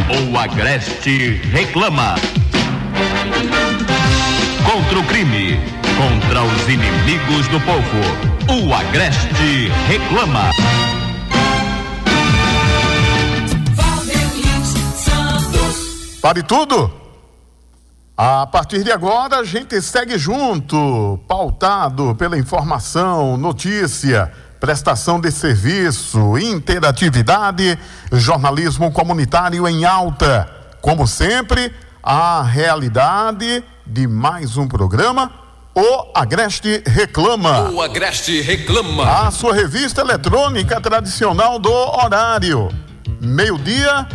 O Agreste reclama. Contra o crime, contra os inimigos do povo. O Agreste reclama. Pare tudo! A partir de agora a gente segue junto, pautado pela informação, notícia, prestação de serviço, interatividade, jornalismo comunitário em alta. Como sempre, a realidade de mais um programa, O Agreste Reclama. O Agreste Reclama. A sua revista eletrônica tradicional do horário. 12h,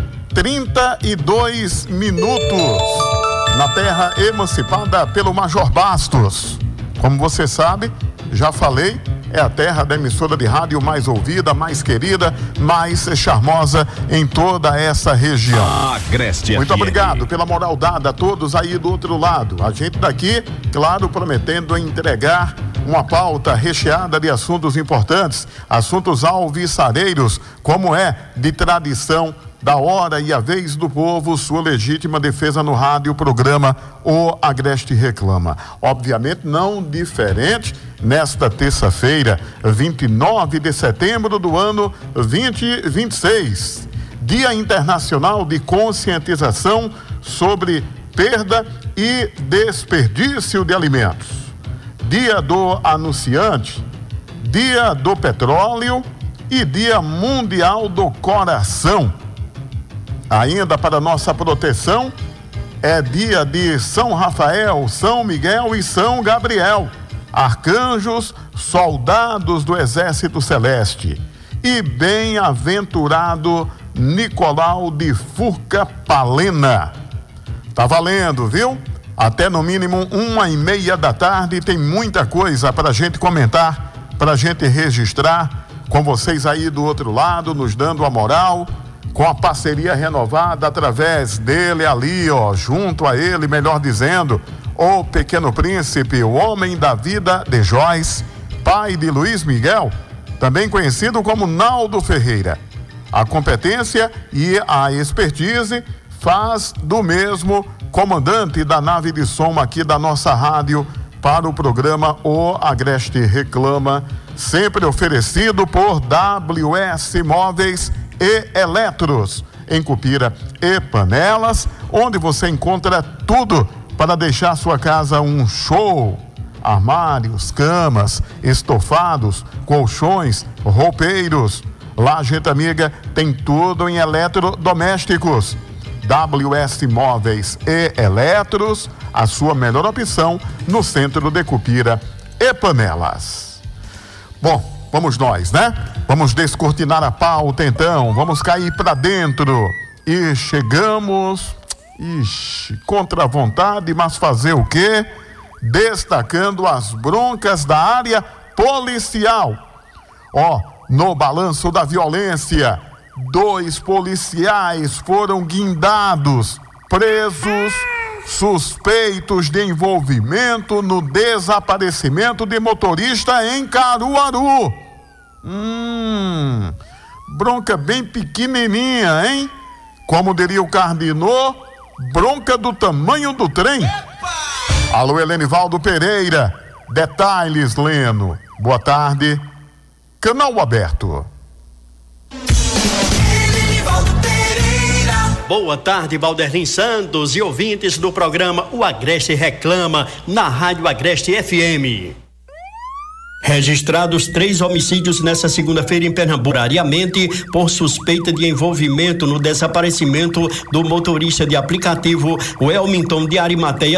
32 minutos. Na terra emancipada pelo Major Bastos. Como você sabe, já falei, é a terra da emissora de rádio mais ouvida, mais querida, mais charmosa em toda essa região. Agreste Muito FM. obrigado pela moral dada a todos aí do outro lado. A gente daqui, claro, prometendo entregar uma pauta recheada de assuntos importantes, assuntos alvissareiros, como é de tradição da hora e a vez do povo, sua legítima defesa no rádio, programa O Agreste Reclama. Obviamente não diferente nesta terça-feira, 29 de setembro do ano 2026, Dia Internacional de Conscientização sobre Perda e Desperdício de Alimentos, Dia do Anunciante, Dia do Petróleo e Dia Mundial do Coração. Ainda para nossa proteção, é dia de São Rafael, São Miguel e São Gabriel, arcanjos, soldados do Exército Celeste. E bem-aventurado Nicolau de Furca Palena. Tá valendo, viu? Até no mínimo 1h30 da tarde tem muita coisa para a gente comentar, para a gente registrar, com vocês aí do outro lado, nos dando a moral, com a parceria renovada através dele ali, ó, junto a ele, melhor dizendo, o Pequeno Príncipe, o homem da vida de Joyce, pai de Luiz Miguel, também conhecido como Naldo Ferreira. A competência e a expertise faz do mesmo comandante da nave de som aqui da nossa rádio para o programa O Agreste Reclama, sempre oferecido por WS Móveis e Eletros, em Cupira e Panelas, onde você encontra tudo para deixar sua casa um show. Armários, camas, estofados, colchões, roupeiros. Lá, gente amiga, tem tudo em eletrodomésticos. WS Móveis e Eletros, a sua melhor opção no centro de Cupira e Panelas. Bom, vamos nós, né? Vamos descortinar a pauta então, vamos cair para dentro. E chegamos, contra a vontade, mas fazer o quê? Destacando as broncas da área policial. No balanço da violência, 2 policiais foram guindados, presos, suspeitos de envolvimento no desaparecimento de motorista em Caruaru. Bronca bem pequenininha, hein? Como diria o Cardinô, bronca do tamanho do trem. Alô, Helenivaldo Pereira, detalhes, Leno. Boa tarde, canal aberto. Boa tarde, Valderlin Santos e ouvintes do programa O Agreste Reclama, na Rádio Agreste FM. Registrados 3 homicídios nesta segunda-feira em Pernambuco, diariamente por suspeita de envolvimento no desaparecimento do motorista de aplicativo Welmington de Arimateia